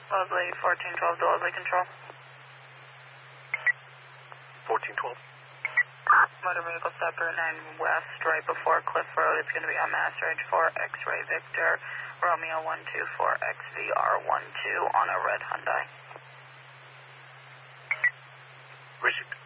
Lovely, 1412 to Lovely Control. 1412. Motor vehicle stop Route 9 West, right before Cliff Road. It's going to be on Mass Range 4, X-Ray Victor, Romeo 124, XVR 12 on a red Hyundai. Richard.